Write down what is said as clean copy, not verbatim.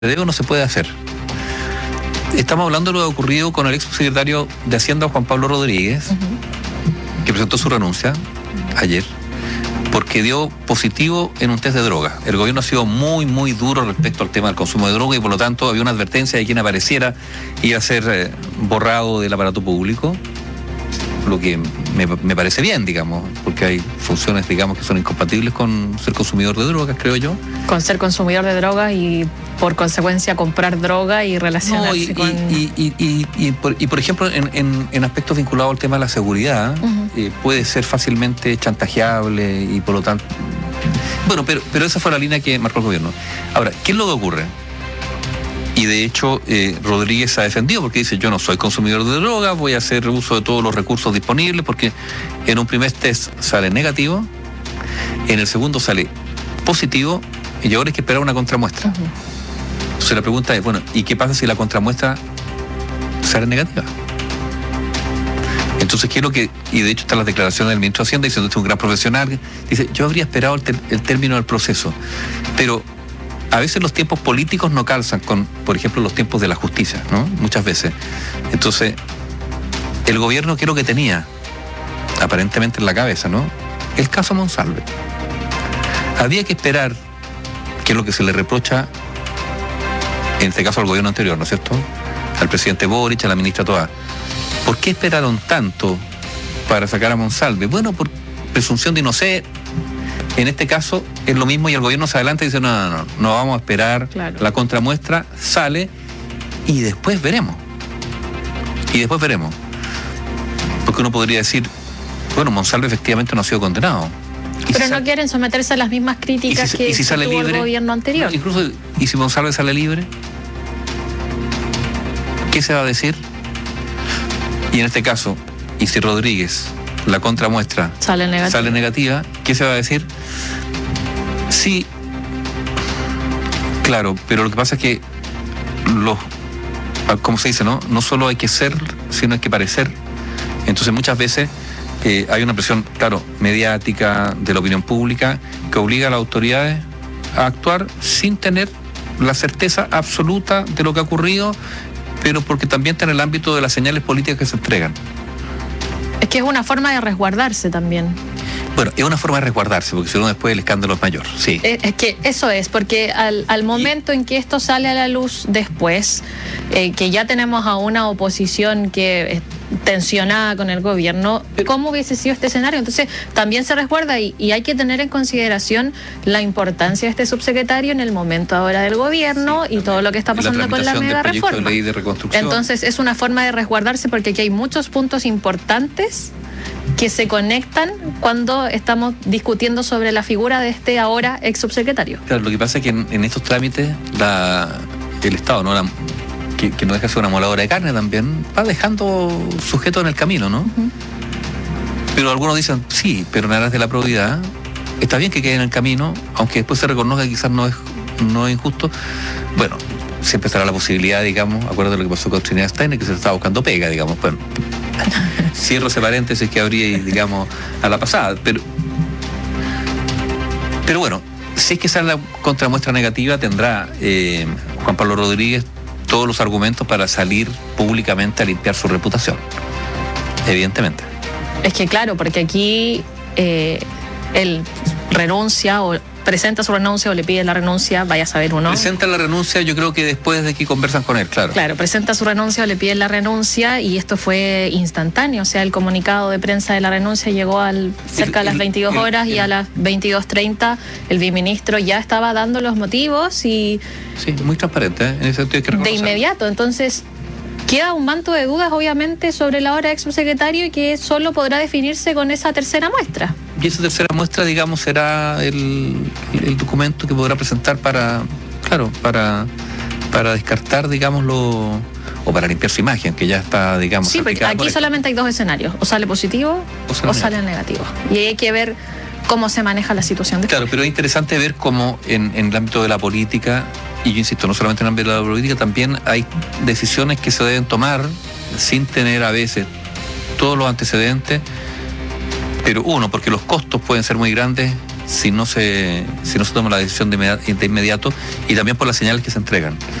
no se puede hacer. Estamos hablando de lo que ha ocurrido con el ex secretario de Hacienda, Juan Pablo Rodríguez, que presentó su renuncia ayer, porque dio positivo en un test de droga. El gobierno ha sido muy duro respecto al tema del consumo de droga y por lo tanto había una advertencia de quien apareciera iba a ser borrado del aparato público, lo que me parece bien, digamos, porque hay funciones, digamos, que son incompatibles con ser consumidor de drogas, creo yo. Con ser consumidor de drogas y por consecuencia comprar droga y relacionarse con... Y por ejemplo, en aspectos vinculados al tema de la seguridad, puede ser fácilmente chantajeable y por lo tanto... Bueno, pero esa fue la línea que marcó el gobierno. Ahora, ¿qué es lo que ocurre? Y de hecho, Rodríguez ha defendido porque dice, yo no soy consumidor de drogas, voy a hacer uso de todos los recursos disponibles, porque en un primer test sale negativo, en el segundo sale positivo, y ahora hay que esperar una contramuestra. Entonces la pregunta es, bueno, ¿y qué pasa si la contramuestra sale negativa? Entonces, ¿qué es lo que...? Y de hecho están las declaraciones del ministro de Hacienda diciendo que es un gran profesional, dice, yo habría esperado el término del proceso, pero... A veces los tiempos políticos no calzan con, por ejemplo, los tiempos de la justicia, ¿no? Muchas veces. Entonces, el gobierno, ¿qué es lo que tenía? Aparentemente en la cabeza, ¿no? El caso Monsalve. Había que esperar, que es lo que se le reprocha, en este caso al gobierno anterior, ¿no es cierto? Al presidente Boric, a la ministra Toá. ¿Por qué esperaron tanto para sacar a Monsalve? Bueno, por presunción de inocencia. En este caso es lo mismo y el gobierno se adelanta y dice, no vamos a esperar, claro. La contramuestra sale y después veremos. Porque uno podría decir, bueno, Monsalve efectivamente no ha sido condenado. Pero no quieren someterse a las mismas críticas que sale tuvo libre, el gobierno anterior. No, incluso, ¿y si Monsalve sale libre? ¿Qué se va a decir? Y en este caso, ¿y si Rodríguez... la contramuestra sale negativa, ¿qué se va a decir? Sí, claro, pero lo que pasa es que como se dice, no solo hay que ser, sino hay que parecer. Entonces muchas veces hay una presión, claro, mediática, de la opinión pública, que obliga a las autoridades a actuar sin tener la certeza absoluta de lo que ha ocurrido, pero porque también está en el ámbito de las señales políticas que se entregan. Es que es una forma de resguardarse también. Bueno, es una forma de resguardarse, porque si no después el escándalo es mayor, sí. Es que eso es, porque al momento en que esto sale a la luz después, que ya tenemos a una oposición que es tensionada con el gobierno, ¿cómo hubiese sido este escenario? Entonces también se resguarda y hay que tener en consideración la importancia de este subsecretario en el momento ahora del gobierno y todo lo que está pasando con la mega reforma. Ley de reconstrucción. Entonces es una forma de resguardarse porque aquí hay muchos puntos importantes que se conectan cuando estamos discutiendo sobre la figura de este ahora ex subsecretario. Claro, lo que pasa es que en estos trámites el Estado, ¿no? Que no deja de ser una moladora de carne también, va dejando sujetos en el camino, ¿no? Pero algunos dicen, sí, pero en aras de la probidad, está bien que quede en el camino, aunque después se reconozca que quizás no es injusto. Bueno, siempre estará la posibilidad, digamos, acuérdate de lo que pasó con Trinidad Steiner, que se estaba buscando pega, digamos, bueno. Cierro ese paréntesis que habría, digamos, a la pasada, pero bueno, si es que sale la contramuestra negativa, tendrá Juan Pablo Rodríguez todos los argumentos para salir públicamente a limpiar su reputación, evidentemente. Es que claro, porque aquí él renuncia o presenta su renuncia o le pide la renuncia, vaya a saber uno. Presenta la renuncia, yo creo que después de que conversan con él, claro. Claro, presenta su renuncia o le pide la renuncia y esto fue instantáneo, o sea, el comunicado de prensa de la renuncia llegó cerca de las 22 horas y a las 22:30 el viceministro ya estaba dando los motivos y... Sí, muy transparente, en ese sentido hay que reconocerlo. De inmediato, entonces... Queda un manto de dudas, obviamente, sobre la ahora ex subsecretario y que solo podrá definirse con esa tercera muestra. Y esa tercera muestra, digamos, será el documento que podrá presentar para descartar, digámoslo, o para limpiar su imagen, que ya está, digamos... Sí, porque aquí solamente hay dos escenarios, o sale positivo o sale negativo. Y hay que ver cómo se maneja la situación. Claro, pero es interesante ver cómo en el ámbito de la política, y yo insisto, no solamente en el ámbito de la política, también hay decisiones que se deben tomar sin tener a veces todos los antecedentes, pero porque los costos pueden ser muy grandes si no se toma la decisión de inmediato, y también por las señales que se entregan.